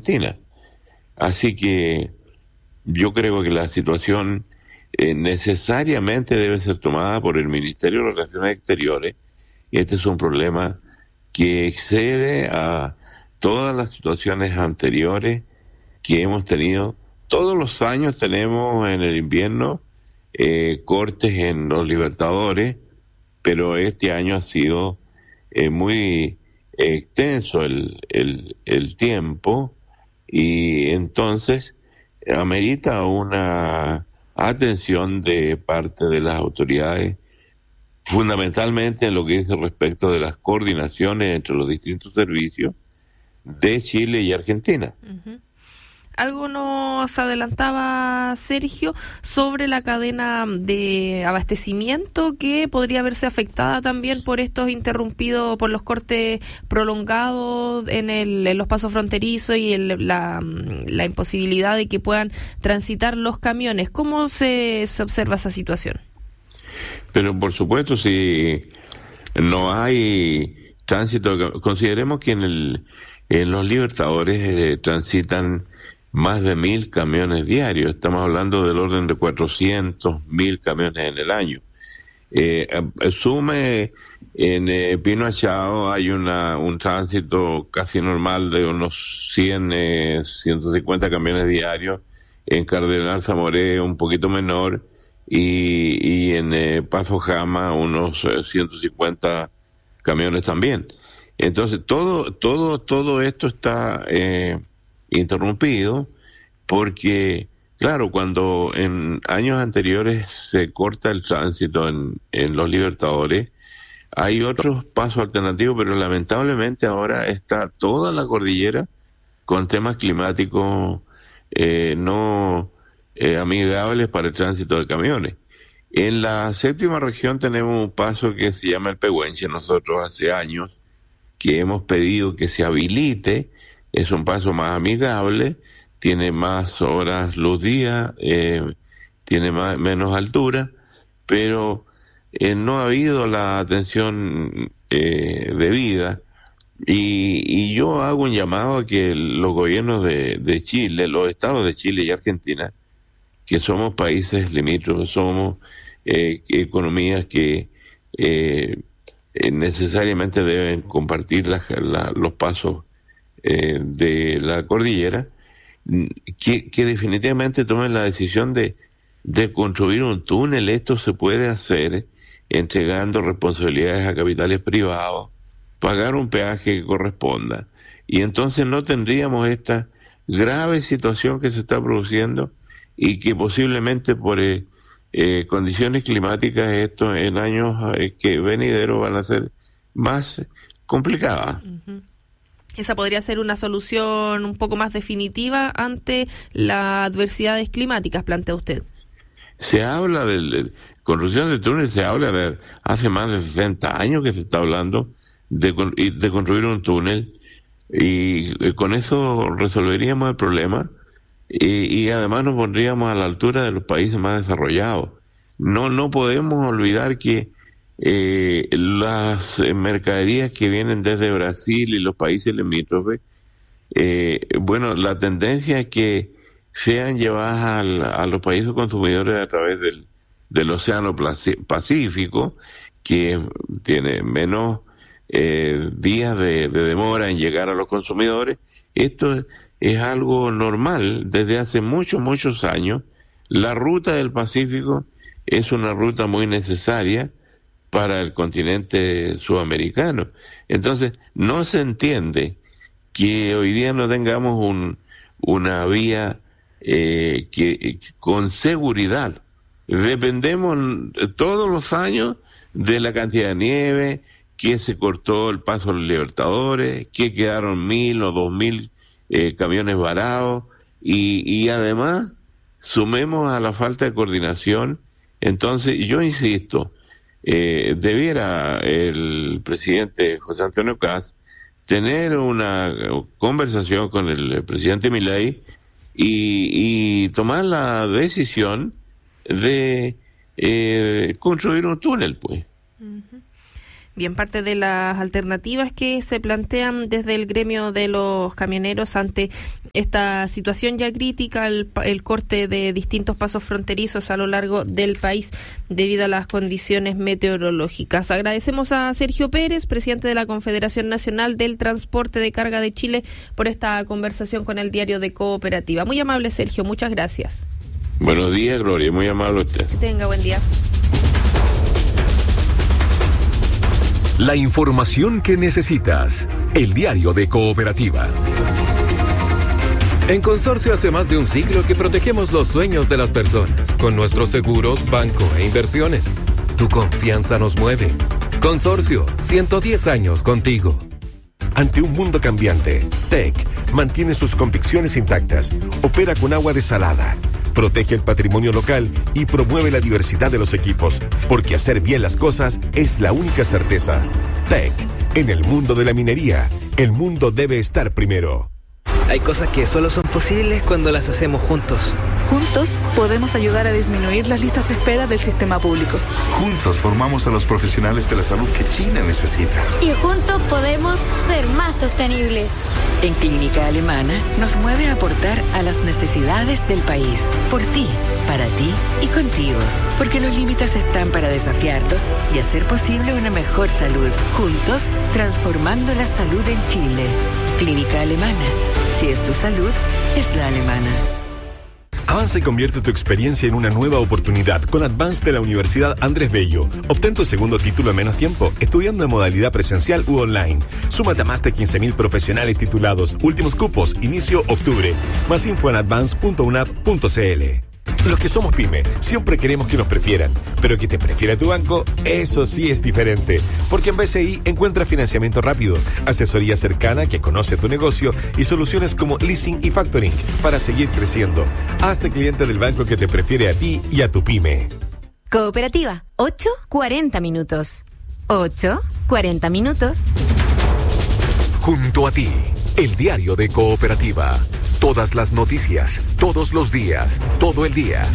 Argentina. Así que yo creo que la situación necesariamente debe ser tomada por el Ministerio de Relaciones Exteriores. Este es un problema que excede a todas las situaciones anteriores que hemos tenido. Todos los años tenemos en el invierno cortes en los Libertadores, pero este año ha sido muy extenso el tiempo, y entonces amerita una atención de parte de las autoridades, fundamentalmente en lo que dice respecto de las coordinaciones entre los distintos servicios de Chile y Argentina. Uh-huh. Algo nos adelantaba Sergio sobre la cadena de abastecimiento que podría verse afectada también por estos interrumpidos, por los cortes prolongados en los pasos fronterizos y la imposibilidad de que puedan transitar los camiones. ¿Cómo se observa esa situación? Pero por supuesto, si no hay tránsito, consideremos que en los Libertadores transitan más de 1.000 camiones diarios. Estamos hablando del orden de 400.000 camiones en el año. Sume en Pino Achao hay un tránsito casi normal de unos 150 camiones diarios. En Cardenal Zamoré un poquito menor, y en Paso Jama unos 150 camiones también. Entonces todo esto está interrumpido porque, claro, cuando en años anteriores se corta el tránsito en los Libertadores, hay otros pasos alternativos, pero lamentablemente ahora está toda la cordillera con temas climáticos no amigables para el tránsito de camiones. En la séptima región tenemos un paso que se llama el Pehuenche. Nosotros hace años que hemos pedido que se habilite. Es un paso más amigable, tiene más horas luz día, tiene menos altura, pero no ha habido la atención debida, y yo hago un llamado a que los gobiernos de Chile, los estados de Chile y Argentina, que somos países limítrofes, somos economías que necesariamente deben compartir los pasos de la cordillera, que definitivamente tomen la decisión de construir un túnel. Esto se puede hacer entregando responsabilidades a capitales privados, pagar un peaje que corresponda, y entonces no tendríamos esta grave situación que se está produciendo y que posiblemente por condiciones climáticas esto en años que venideros van a ser más complicadas. Uh-huh. Esa podría ser una solución un poco más definitiva ante las adversidades climáticas, plantea usted. Se habla de construcción de túneles, se habla de hace más de 60 años que se está hablando de construir un túnel, y con eso resolveríamos el problema, y además nos pondríamos a la altura de los países más desarrollados. No podemos olvidar que las mercaderías que vienen desde Brasil y los países limítrofes, la tendencia es que sean llevadas a los países consumidores a través del Océano Pacífico, que tiene menos días de demora en llegar a los consumidores. Esto es algo normal desde hace muchos años. La ruta del Pacífico es una ruta muy necesaria para el continente sudamericano. Entonces, no se entiende que hoy día no tengamos una vía que con seguridad. Dependemos todos los años de la cantidad de nieve, que se cortó el paso a los Libertadores, que quedaron 1.000 o 2.000 camiones varados, y además sumemos a la falta de coordinación. Entonces, yo insisto, debiera el presidente José Antonio Kast tener una conversación con el presidente Milei y tomar la decisión de construir un túnel, pues. Uh-huh. Bien, parte de las alternativas que se plantean desde el gremio de los camioneros ante esta situación ya crítica, el corte de distintos pasos fronterizos a lo largo del país debido a las condiciones meteorológicas. Agradecemos a Sergio Pérez, presidente de la Confederación Nacional del Transporte de Carga de Chile, por esta conversación con el diario de Cooperativa. Muy amable, Sergio, muchas gracias. Buenos días, Gloria, muy amable usted. Que tenga buen día. La información que necesitas. El diario de Cooperativa. En Consorcio hace más de un siglo que protegemos los sueños de las personas con nuestros seguros, banco e inversiones. Tu confianza nos mueve. Consorcio, 110 años contigo. Ante un mundo cambiante, TEC mantiene sus convicciones intactas, opera con agua desalada, protege el patrimonio local y promueve la diversidad de los equipos, porque hacer bien las cosas es la única certeza. TEC, en el mundo de la minería, el mundo debe estar primero. Hay cosas que solo son posibles cuando las hacemos juntos. Juntos podemos ayudar a disminuir las listas de espera del sistema público. Juntos formamos a los profesionales de la salud que China necesita. Y juntos podemos ser más sostenibles. En Clínica Alemana nos mueve a aportar a las necesidades del país. Por ti, para ti y contigo. Porque los límites están para desafiarlos y hacer posible una mejor salud. Juntos, transformando la salud en Chile. Clínica Alemana. Si es tu salud, es la alemana. Avanza y convierte tu experiencia en una nueva oportunidad con Advance de la Universidad Andrés Bello. Obtén tu segundo título en menos tiempo, estudiando en modalidad presencial u online. Súmate a más de 15.000 profesionales titulados. Últimos cupos, inicio octubre. Más info en advance.unap.cl. Los que somos pyme, siempre queremos que nos prefieran, pero que te prefiera tu banco, eso sí es diferente. Porque en BCI encuentras financiamiento rápido, asesoría cercana que conoce tu negocio y soluciones como leasing y factoring para seguir creciendo. Hazte cliente del banco que te prefiere a ti y a tu pyme. Cooperativa, 8:40 minutos. 8:40 minutos. Junto a ti, el diario de Cooperativa. Todas las noticias, todos los días, todo el día.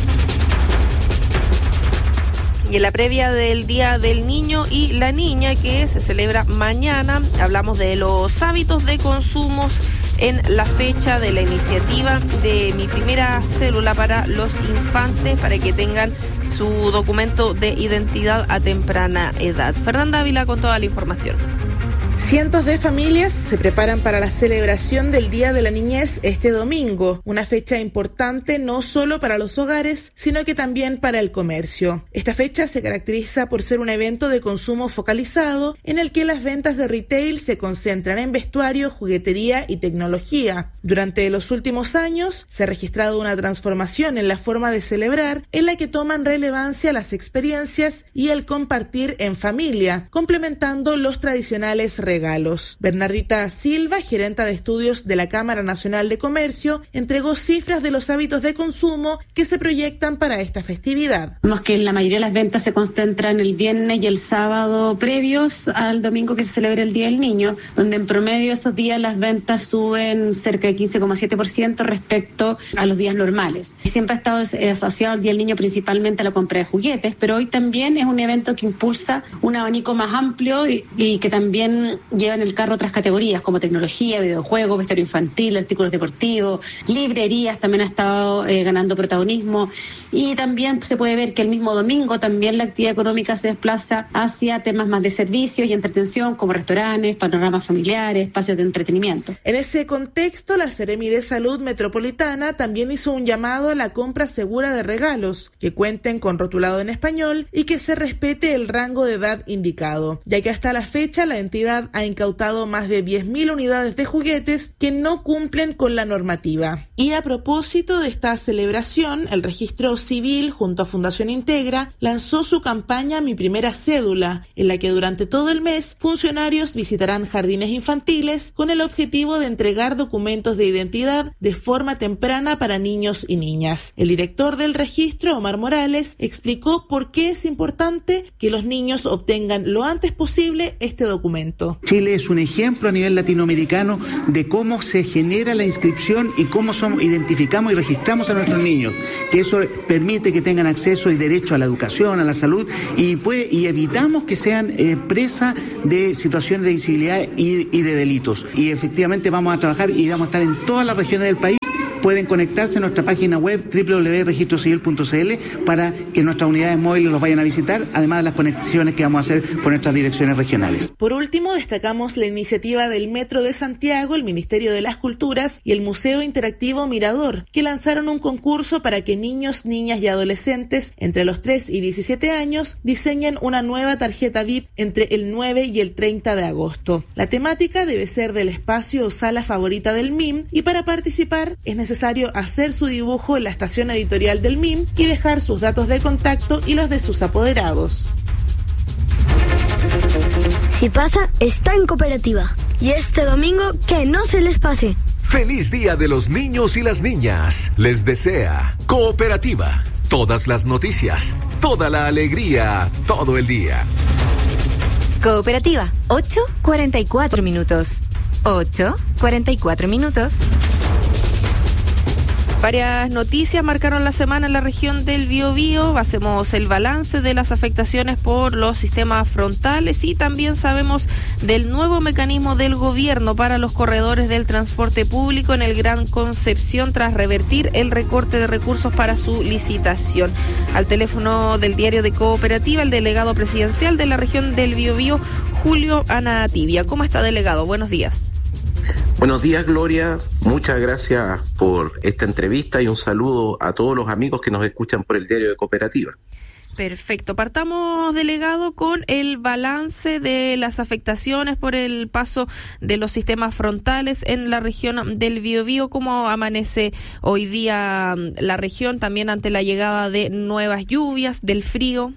Y en la previa del Día del Niño y la Niña, que se celebra mañana, hablamos de los hábitos de consumo en la fecha de la iniciativa de Mi Primera Célula para los infantes, para que tengan su documento de identidad a temprana edad. Fernanda Ávila con toda la información. Cientos de familias se preparan para la celebración del Día de la Niñez este domingo, una fecha importante no solo para los hogares, sino que también para el comercio. Esta fecha se caracteriza por ser un evento de consumo focalizado en el que las ventas de retail se concentran en vestuario, juguetería y tecnología. Durante los últimos años se ha registrado una transformación en la forma de celebrar, en la que toman relevancia las experiencias y el compartir en familia, complementando los tradicionales regalos. Bernardita Silva, gerenta de estudios de la Cámara Nacional de Comercio, entregó cifras de los hábitos de consumo que se proyectan para esta festividad. Vemos que la mayoría de las ventas se concentran el viernes y el sábado previos al domingo que se celebra el Día del Niño, donde en promedio esos días las ventas suben cerca de 15,7% respecto a los días normales. Y siempre ha estado asociado al Día del Niño principalmente a la compra de juguetes, pero hoy también es un evento que impulsa un abanico más amplio y que también lleva en el carro otras categorías como tecnología, videojuegos, vestuario infantil, artículos deportivos, librerías también ha estado ganando protagonismo, y también se puede ver que el mismo domingo también la actividad económica se desplaza hacia temas más de servicios y entretención como restaurantes, panoramas familiares, espacios de entretenimiento. En ese contexto, la Seremi de Salud Metropolitana también hizo un llamado a la compra segura de regalos que cuenten con rotulado en español y que se respete el rango de edad indicado, ya que hasta la fecha la entidad ha incautado más de 10.000 unidades de juguetes que no cumplen con la normativa. Y a propósito de esta celebración, el Registro Civil, junto a Fundación Integra, lanzó su campaña Mi Primera Cédula, en la que durante todo el mes funcionarios visitarán jardines infantiles con el objetivo de entregar documentos de identidad de forma temprana para niños y niñas. El director del registro, Omar Morales, explicó por qué es importante que los niños obtengan lo antes posible este documento. Chile es un ejemplo a nivel latinoamericano de cómo se genera la inscripción y cómo identificamos y registramos a nuestros niños, que eso permite que tengan acceso y derecho a la educación, a la salud, y evitamos que sean presa de situaciones de invisibilidad y de delitos. Y efectivamente vamos a trabajar y vamos a estar en todas las regiones del país. Pueden conectarse a nuestra página web www.registrocivil.cl para que nuestras unidades móviles los vayan a visitar, además de las conexiones que vamos a hacer con nuestras direcciones regionales. Por último, destacamos la iniciativa del Metro de Santiago, el Ministerio de las Culturas y el Museo Interactivo Mirador, que lanzaron un concurso para que niños, niñas y adolescentes entre los 3 y 17 años diseñen una nueva tarjeta VIP entre el 9 y el 30 de agosto. La temática debe ser del espacio o sala favorita del MIM, y para participar es necesario hacer su dibujo en la estación editorial del MIM y dejar sus datos de contacto y los de sus apoderados. Si pasa, está en Cooperativa. Y este domingo, que no se les pase. ¡Feliz Día de los Niños y las Niñas! Les desea Cooperativa. Todas las noticias, toda la alegría, todo el día. Cooperativa, 8:44 minutos. 8:44 minutos. Varias noticias marcaron la semana en la región del Biobío. Hacemos el balance de las afectaciones por los sistemas frontales y también sabemos del nuevo mecanismo del gobierno para los corredores del transporte público en el Gran Concepción tras revertir el recorte de recursos para su licitación. Al teléfono del diario de Cooperativa, el delegado presidencial de la región del Biobío, Julio Anatibia. ¿Cómo está, delegado? Buenos días. Buenos días, Gloria. Muchas gracias por esta entrevista y un saludo a todos los amigos que nos escuchan por el diario de Cooperativa. Perfecto. Partamos, delegado, con el balance de las afectaciones por el paso de los sistemas frontales en la región del Biobío. ¿Cómo amanece hoy día la región también ante la llegada de nuevas lluvias, del frío?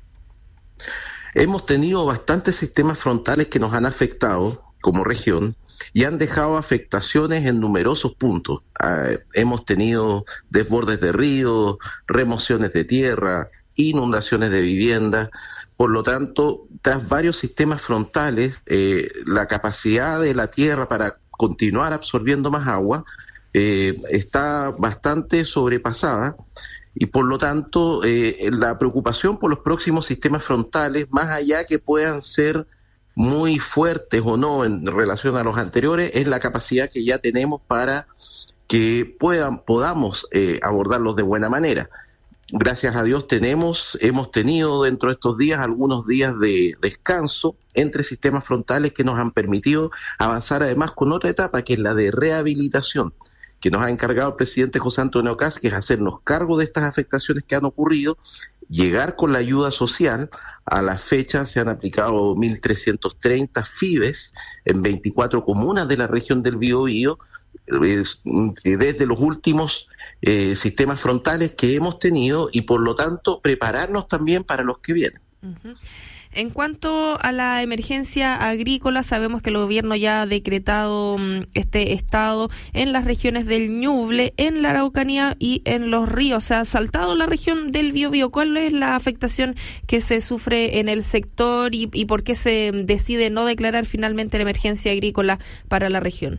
Hemos tenido bastantes sistemas frontales que nos han afectado como región y han dejado afectaciones en numerosos puntos. Hemos tenido desbordes de ríos, remociones de tierra, inundaciones de viviendas. Por lo tanto, tras varios sistemas frontales, la capacidad de la tierra para continuar absorbiendo más agua está bastante sobrepasada. Y por lo tanto, la preocupación por los próximos sistemas frontales, más allá que puedan ser muy fuertes o no en relación a los anteriores, es la capacidad que ya tenemos para que podamos abordarlos de buena manera. Gracias a Dios hemos tenido dentro de estos días algunos días de descanso entre sistemas frontales que nos han permitido avanzar además con otra etapa, que es la de rehabilitación, que nos ha encargado el presidente José Antonio Kast, que es hacernos cargo de estas afectaciones que han ocurrido, llegar con la ayuda social. A la fecha se han aplicado 1.330 FIBES en 24 comunas de la región del Biobío, desde los últimos sistemas frontales que hemos tenido, y por lo tanto prepararnos también para los que vienen. Uh-huh. En cuanto a la emergencia agrícola, sabemos que el gobierno ya ha decretado este estado en las regiones del Ñuble, en la Araucanía y en los ríos. Se ha saltado la región del Biobío. ¿Cuál es la afectación que se sufre en el sector y por qué se decide no declarar finalmente la emergencia agrícola para la región?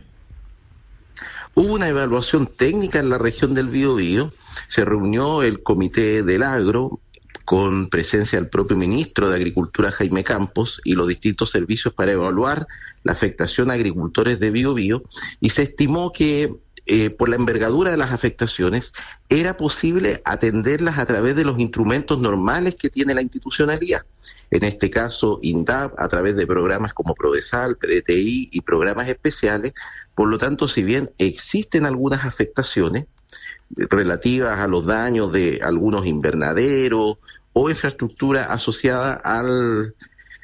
Hubo una evaluación técnica en la región del Biobío. Se reunió el Comité del Agro, con presencia del propio ministro de Agricultura, Jaime Campos, y los distintos servicios para evaluar la afectación a agricultores de Biobío, y se estimó que por la envergadura de las afectaciones era posible atenderlas a través de los instrumentos normales que tiene la institucionalidad. En este caso, INDAP, a través de programas como Prodesal, PDTI y programas especiales. Por lo tanto, si bien existen algunas afectaciones relativas a los daños de algunos invernaderos o infraestructura asociada al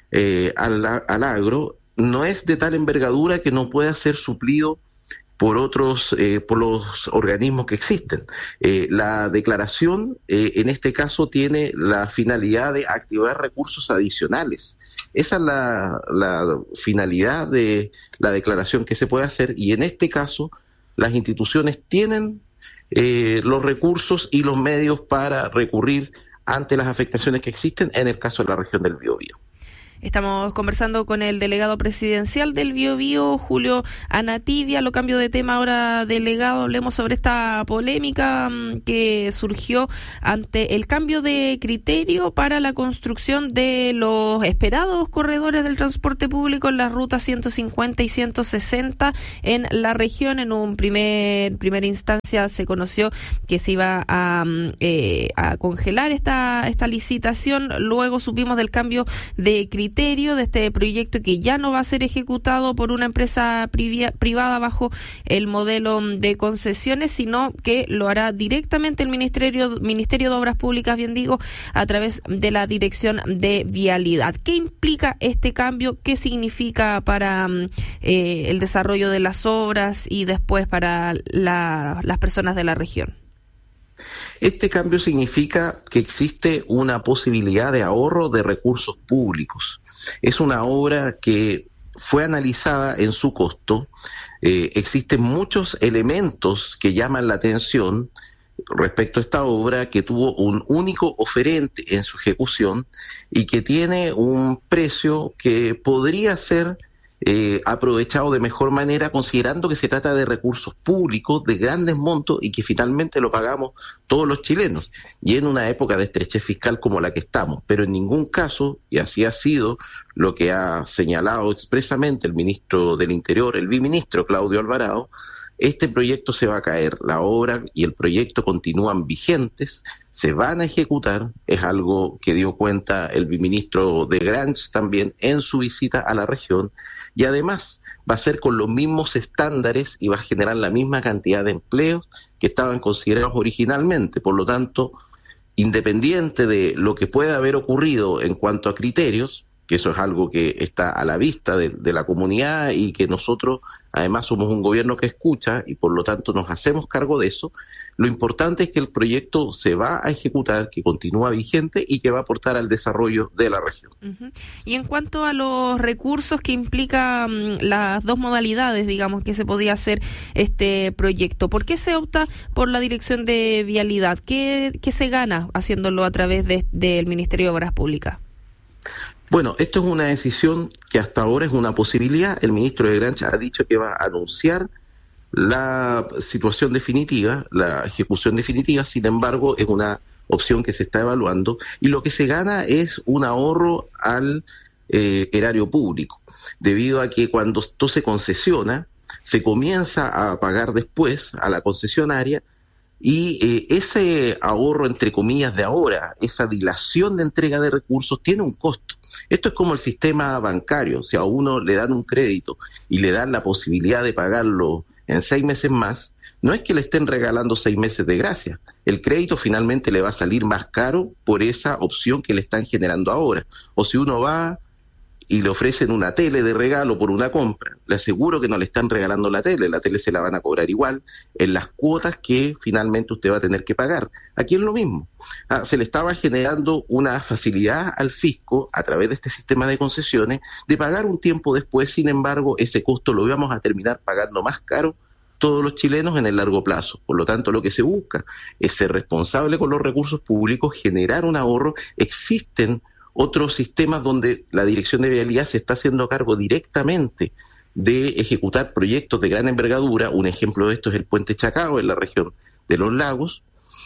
agro, no es de tal envergadura que no pueda ser suplido por por los organismos que existen. La declaración, en este caso, tiene la finalidad de activar recursos adicionales. Esa es la finalidad de la declaración que se puede hacer, y en este caso las instituciones tienen los recursos y los medios para recurrir ante las afectaciones que existen en el caso de la región del Biobío. Estamos conversando con el delegado presidencial del Biobío, Julio Anativia. Lo cambio de tema ahora, delegado. Hablemos sobre esta polémica que surgió ante el cambio de criterio para la construcción de los esperados corredores del transporte público en las rutas 150 y 160 en la región. En un primera instancia se conoció que se iba a congelar esta licitación. Luego supimos del cambio de criterio de este proyecto que ya no va a ser ejecutado por una empresa privada bajo el modelo de concesiones, sino que lo hará directamente el Ministerio de Obras Públicas, bien digo, a través de la Dirección de Vialidad. ¿Qué implica este cambio? ¿Qué significa para el desarrollo de las obras y después para las personas de la región? Este cambio significa que existe una posibilidad de ahorro de recursos públicos. Es una obra que fue analizada en su costo. Existen muchos elementos que llaman la atención respecto a esta obra, que tuvo un único oferente en su ejecución y que tiene un precio que podría ser aprovechado de mejor manera, considerando que se trata de recursos públicos de grandes montos y que finalmente lo pagamos todos los chilenos, y en una época de estrechez fiscal como la que estamos. Pero en ningún caso, y así ha sido lo que ha señalado expresamente el ministro del Interior, el biministro Claudio Alvarado, este proyecto se va a caer. La obra y el proyecto continúan vigentes, se van a ejecutar. Es algo que dio cuenta el biministro de Grange también en su visita a la región, y además va a ser con los mismos estándares y va a generar la misma cantidad de empleos que estaban considerados originalmente. Por lo tanto, independiente de lo que pueda haber ocurrido en cuanto a criterios, que eso es algo que está a la vista de la comunidad y que nosotros además somos un gobierno que escucha y por lo tanto nos hacemos cargo de eso, lo importante es que el proyecto se va a ejecutar, que continúa vigente y que va a aportar al desarrollo de la región. Uh-huh. Y en cuanto a los recursos que implica las dos modalidades, digamos, que se podía hacer este proyecto, ¿por qué se opta por la Dirección de Vialidad? ¿Qué se gana haciéndolo a través del Ministerio de Obras Públicas? Bueno, esto es una decisión que hasta ahora es una posibilidad. El ministro de Grange ha dicho que va a anunciar la situación definitiva, la ejecución definitiva. Sin embargo, es una opción que se está evaluando y lo que se gana es un ahorro al erario público, debido a que cuando esto se concesiona, se comienza a pagar después a la concesionaria. Y ese ahorro, entre comillas, de ahora, esa dilación de entrega de recursos, tiene un costo. Esto es como el sistema bancario. Si a uno le dan un crédito y le dan la posibilidad de pagarlo en 6 meses más, no es que le estén regalando 6 meses de gracia. El crédito finalmente le va a salir más caro por esa opción que le están generando ahora. O si uno va y le ofrecen una tele de regalo por una compra, le aseguro que no le están regalando la tele se la van a cobrar igual en las cuotas que finalmente usted va a tener que pagar. Aquí es lo mismo. Se le estaba generando una facilidad al fisco a través de este sistema de concesiones de pagar un tiempo después. Sin embargo, ese costo lo íbamos a terminar pagando más caro todos los chilenos en el largo plazo. Por lo tanto, lo que se busca es ser responsable con los recursos públicos, generar un ahorro. Existen otros sistemas donde la Dirección de Vialidad se está haciendo cargo directamente de ejecutar proyectos de gran envergadura. Un ejemplo de esto es el Puente Chacao en la región de Los Lagos.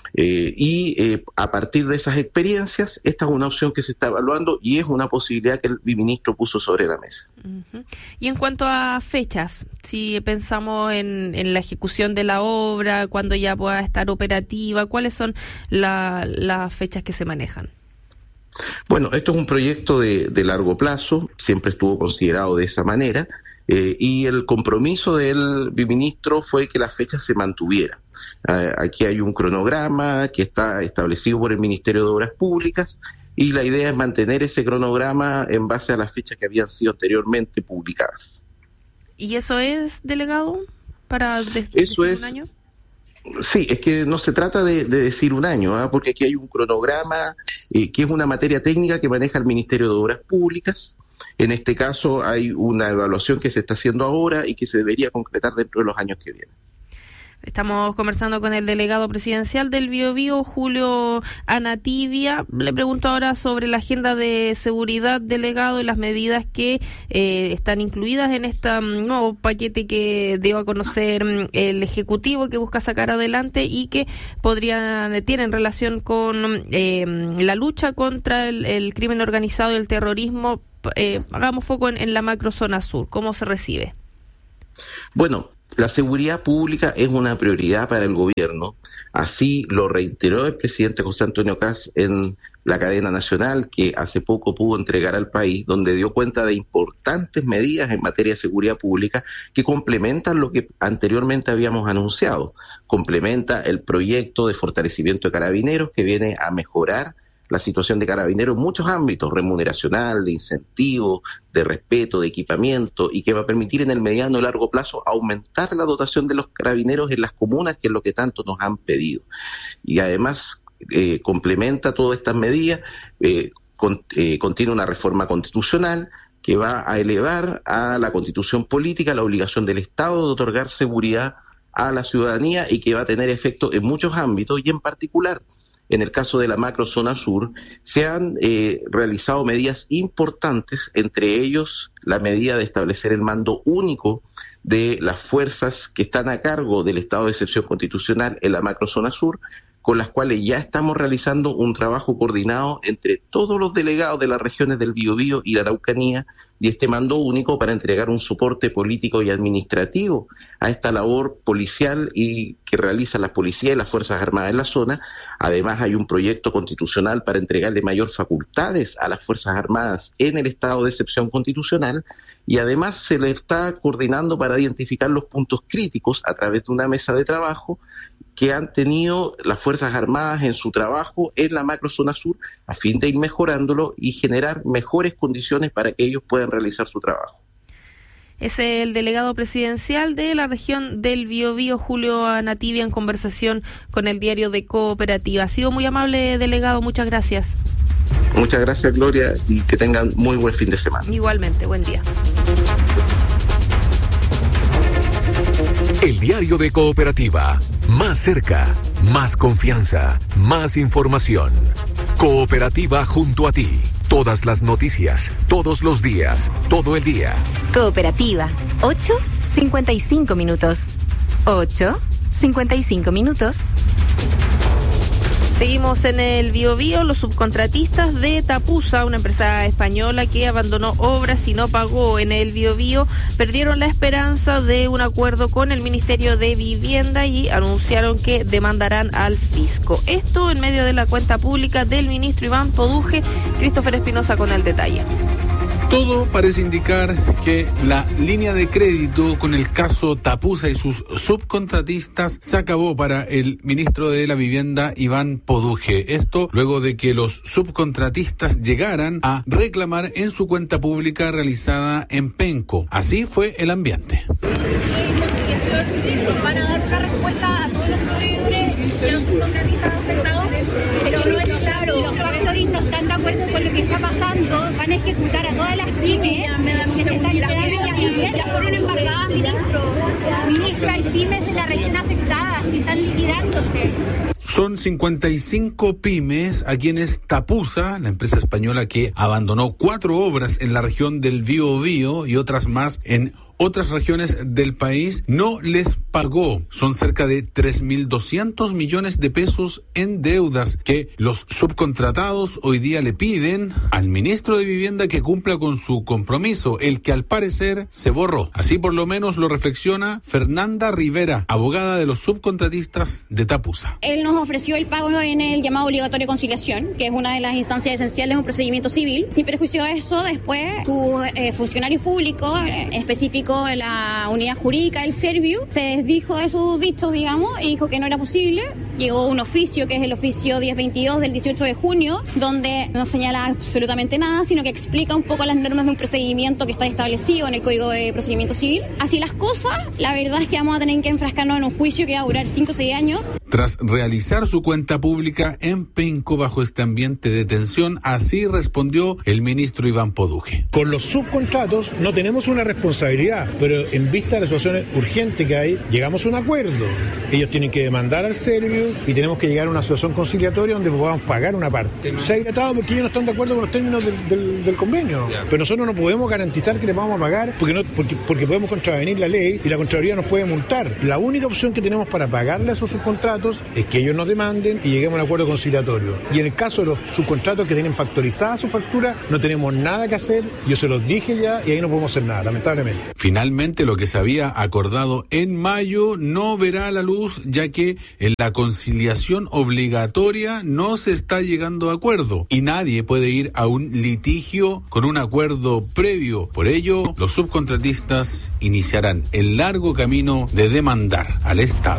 A partir de esas experiencias, esta es una opción que se está evaluando y es una posibilidad que el biministro puso sobre la mesa. Uh-huh. Y en cuanto a fechas, si pensamos en la ejecución de la obra, cuando ya pueda estar operativa, ¿cuáles son las fechas que se manejan? Bueno, esto es un proyecto de largo plazo, siempre estuvo considerado de esa manera, y el compromiso del biministro fue que las fechas se mantuvieran. Aquí hay un cronograma que está establecido por el Ministerio de Obras Públicas y la idea es mantener ese cronograma en base a las fechas que habían sido anteriormente publicadas. ¿Y eso es, delegado, para decir un año? Sí, es que no se trata de decir un año, porque aquí hay un cronograma que es una materia técnica que maneja el Ministerio de Obras Públicas. En este caso hay una evaluación que se está haciendo ahora y que se debería concretar dentro de los años que vienen. Estamos conversando con el delegado presidencial del Biobío, Julio Anativia. Le pregunto ahora sobre la agenda de seguridad, delegado, y las medidas que están incluidas en este nuevo paquete que dio a conocer el Ejecutivo, que busca sacar adelante y que tienen relación con la lucha contra el crimen organizado y el terrorismo. Hagamos foco en la macrozona sur. ¿Cómo se recibe? Bueno, la seguridad pública es una prioridad para el gobierno, así lo reiteró el presidente José Antonio Kast en la cadena nacional que hace poco pudo entregar al país, donde dio cuenta de importantes medidas en materia de seguridad pública que complementan lo que anteriormente habíamos anunciado. Complementa el proyecto de fortalecimiento de Carabineros que viene a mejorar la situación de Carabineros en muchos ámbitos, remuneracional, de incentivo, de respeto, de equipamiento, y que va a permitir en el mediano y largo plazo aumentar la dotación de los Carabineros en las comunas, que es lo que tanto nos han pedido. Y además complementa todas estas medidas, contiene una reforma constitucional que va a elevar a la Constitución política la obligación del Estado de otorgar seguridad a la ciudadanía y que va a tener efecto en muchos ámbitos y en particular en el caso de la macrozona sur, se han realizado medidas importantes, entre ellos la medida de establecer el mando único de las fuerzas que están a cargo del estado de excepción constitucional en la macrozona sur, con las cuales ya estamos realizando un trabajo coordinado entre todos los delegados de las regiones del Biobío y la Araucanía, y este mando único para entregar un soporte político y administrativo a esta labor policial y que realizan las policías y las Fuerzas Armadas en la zona. Además hay un proyecto constitucional para entregarle mayor facultades a las Fuerzas Armadas en el estado de excepción constitucional, y además se le está coordinando para identificar los puntos críticos a través de una mesa de trabajo que han tenido las Fuerzas Armadas en su trabajo en la macrozona sur, a fin de ir mejorándolo y generar mejores condiciones para que ellos puedan realizar su trabajo. Es el delegado presidencial de la región del Biobío, Julio Anativia, en conversación con el diario de Cooperativa. Ha sido muy amable, delegado, muchas gracias. Muchas gracias, Gloria, y que tengan muy buen fin de semana. Igualmente, buen día. El diario de Cooperativa. Más cerca, más confianza, más información. Cooperativa junto a ti. Todas las noticias, todos los días, todo el día. Cooperativa. 8:55 minutos. 8:55 minutos. Seguimos en el Biobío. Los subcontratistas de Tapusa, una empresa española que abandonó obras y no pagó en el Biobío, perdieron la esperanza de un acuerdo con el Ministerio de Vivienda y anunciaron que demandarán al fisco. Esto en medio de la cuenta pública del ministro Iván Poduje. Christopher Espinosa con el detalle. Todo parece indicar que la línea de crédito con el caso Tapusa y sus subcontratistas se acabó para el ministro de la Vivienda, Iván Poduje. Esto luego de que los subcontratistas llegaran a reclamar en su cuenta pública realizada en Penco. Así fue el ambiente. Van a dar una respuesta a todos los proveedores y a los subcontratistas afectados, pero no es claro. Los factores no están de acuerdo con lo que está pasando. Van a ejecutar a todas las pymes que se están quedando. Ya fueron embargadas, ministro. Ministro, hay pymes de la región afectadas que están liquidándose. Son 55 pymes a quienes Tapusa, la empresa española que abandonó 4 obras en la región del Biobío y otras más en otras regiones del país, no les pagó. Son cerca de 3.200 millones de pesos en deudas que los subcontratados hoy día le piden al ministro de Vivienda que cumpla con su compromiso, el que al parecer se borró. Así por lo menos lo reflexiona Fernanda Rivera, abogada de los subcontratistas de Tapusa. Él nos ofreció el pago en el llamado obligatorio de conciliación, que es una de las instancias esenciales de un procedimiento civil. Sin perjuicio de eso, después sus funcionarios públicos, específicos de la unidad jurídica del Serviu, se desdijo de sus dichos, digamos, y dijo que no era posible. Llegó un oficio, que es el oficio 1022 del 18 de junio, donde no señala absolutamente nada, sino que explica un poco las normas de un procedimiento que está establecido en el Código de Procedimiento Civil. Así las cosas, la verdad es que vamos a tener que enfrascarnos en un juicio que va a durar 5 o 6 años. tras realizar su cuenta pública en Penco bajo este ambiente de tensión. Así respondió el ministro Iván Poduje. Con los subcontratos no tenemos una responsabilidad, pero en vista de la situación urgente que hay, llegamos a un acuerdo. Ellos tienen que demandar al Servio y tenemos que llegar a una situación conciliatoria donde podamos pagar una parte. Se ha dilatado porque ellos no están de acuerdo con los términos del convenio, pero nosotros no podemos garantizar que les vamos a pagar porque podemos contravenir la ley y la Contraloría nos puede multar. La única opción que tenemos para pagarle a esos subcontratos es que ellos nos demanden y lleguemos a un acuerdo conciliatorio. Y en el caso de los subcontratos que tienen factorizada su factura, no tenemos nada que hacer, yo se los dije ya y ahí no podemos hacer nada, lamentablemente. Finalmente, lo que se había acordado en mayo no verá la luz, ya que en la conciliación obligatoria no se está llegando a acuerdo y nadie puede ir a un litigio con un acuerdo previo. Por ello, los subcontratistas iniciarán el largo camino de demandar al Estado.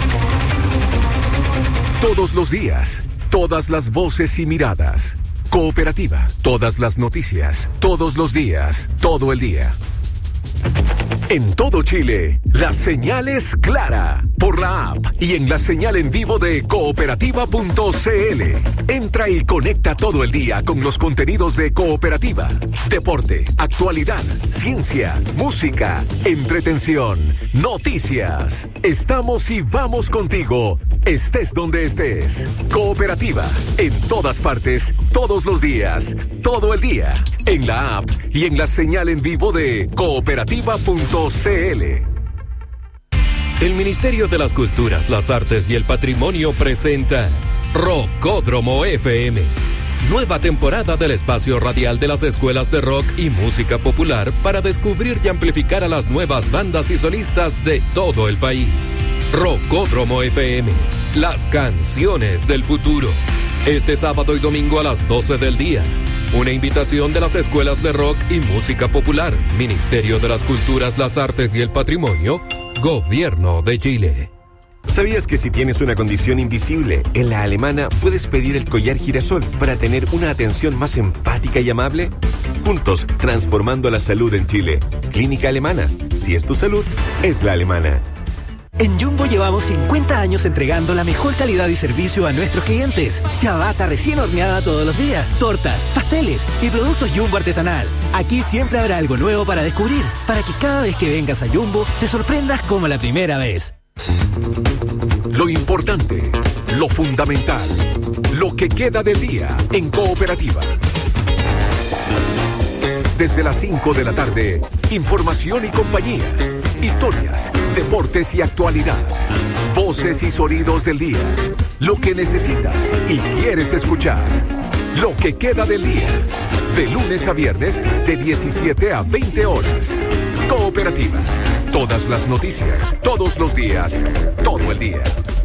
Todos los días, todas las voces y miradas. Cooperativa, todas las noticias, todos los días, todo el día. En todo Chile, la señal es clara por la app y en la señal en vivo de cooperativa.cl. Entra y conecta todo el día con los contenidos de Cooperativa. Deporte, actualidad, ciencia, música, entretención, noticias. Estamos y vamos contigo, estés donde estés. Cooperativa, en todas partes, todos los días, todo el día. En la app y en la señal en vivo de cooperativa.cl. El Ministerio de las Culturas, las Artes y el Patrimonio presenta Rockódromo FM. Nueva temporada del espacio radial de las escuelas de rock y música popular para descubrir y amplificar a las nuevas bandas y solistas de todo el país. Rockódromo FM, las canciones del futuro. Este sábado y domingo a las 12 del día. Una invitación de las escuelas de rock y música popular, Ministerio de las Culturas, las Artes y el Patrimonio, Gobierno de Chile. ¿Sabías que si tienes una condición invisible, en La Alemana puedes pedir el collar girasol para tener una atención más empática y amable? Juntos, transformando la salud en Chile. Clínica Alemana. Si es tu salud, es La Alemana. En Jumbo llevamos 50 años entregando la mejor calidad y servicio a nuestros clientes. Ciabatta recién horneada todos los días, tortas, pasteles y productos Jumbo artesanal. Aquí siempre habrá algo nuevo para descubrir, para que cada vez que vengas a Jumbo te sorprendas como la primera vez. Lo importante, lo fundamental, lo que queda del día en Cooperativa. Desde las 5 de la tarde, información y compañía. Historias, deportes y actualidad. Voces y sonidos del día. Lo que necesitas y quieres escuchar. Lo que queda del día. De lunes a viernes, de 17 a 20 horas. Cooperativa. Todas las noticias, todos los días, todo el día.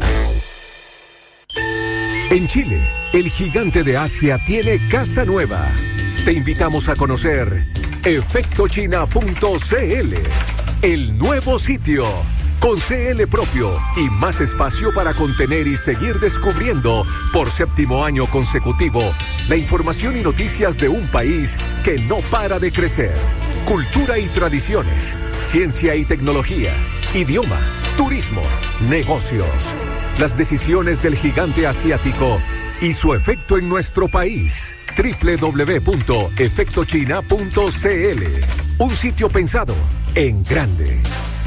En Chile, el gigante de Asia tiene casa nueva. Te invitamos a conocer efectochina.cl. El nuevo sitio, con CL propio y más espacio para contener y seguir descubriendo por 7º año consecutivo la información y noticias de un país que no para de crecer. Cultura y tradiciones, ciencia y tecnología, idioma, turismo, negocios. Las decisiones del gigante asiático y su efecto en nuestro país. www.efectochina.cl. Un sitio pensado en grande.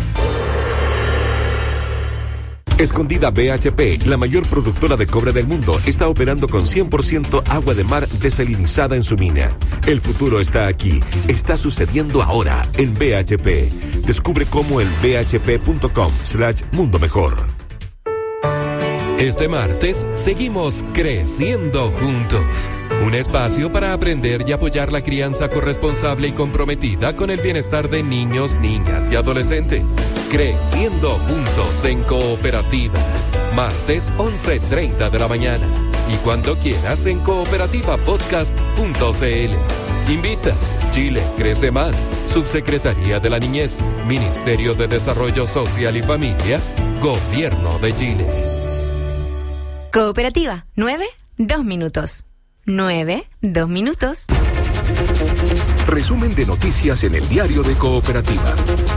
Escondida BHP, la mayor productora de cobre del mundo, está operando con 100% agua de mar desalinizada en su mina. El futuro está aquí, está sucediendo ahora en BHP. Descubre cómo en bhp.com/mundo mejor. Este martes seguimos creciendo juntos. Un espacio para aprender y apoyar la crianza corresponsable y comprometida con el bienestar de niños, niñas y adolescentes. Creciendo juntos en Cooperativa. Martes 11:30 de la mañana. Y cuando quieras en cooperativapodcast.cl. Invita. Chile crece más. Subsecretaría de la Niñez. Ministerio de Desarrollo Social y Familia. Gobierno de Chile. Cooperativa, 9, 2 minutos. 9, 2 minutos. Resumen de noticias en el diario de Cooperativa.